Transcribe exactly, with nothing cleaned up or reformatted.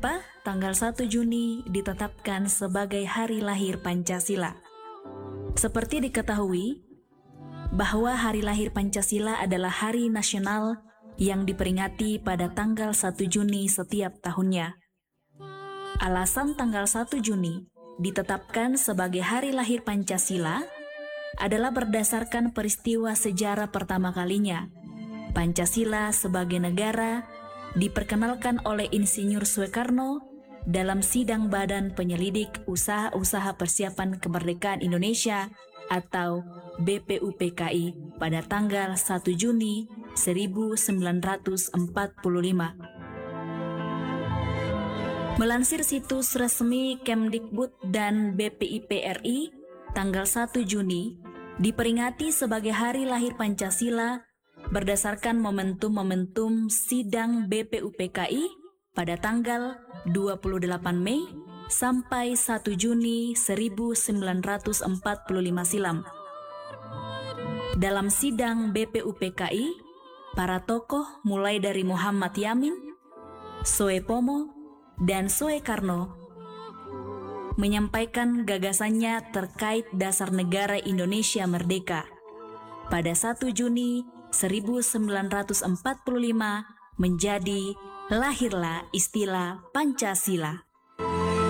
Mengapa tanggal satu Juni ditetapkan sebagai hari lahir Pancasila? Seperti diketahui, bahwa hari lahir Pancasila adalah hari nasional yang diperingati pada tanggal satu Juni setiap tahunnya. Alasan tanggal satu Juni ditetapkan sebagai hari lahir Pancasila adalah berdasarkan peristiwa sejarah pertama kalinya. Pancasila sebagai negara diperkenalkan oleh Insinyur Soekarno dalam sidang Badan Penyelidik Usaha-Usaha Persiapan Kemerdekaan Indonesia atau B P U P K I pada tanggal satu Juni seribu sembilan ratus empat puluh lima. Melansir situs resmi Kemdikbud dan B P I P R I, tanggal satu Juni diperingati sebagai hari lahir Pancasila berdasarkan momentum-momentum sidang B P U P K I pada tanggal dua puluh delapan Mei sampai satu Juni seribu sembilan ratus empat puluh lima silam. Dalam sidang B P U P K I, para tokoh mulai dari Muhammad Yamin, Soepomo, dan Soekarno menyampaikan gagasannya terkait dasar negara Indonesia merdeka. Pada satu Juni seribu sembilan ratus empat puluh lima menjadi lahirlah istilah Pancasila.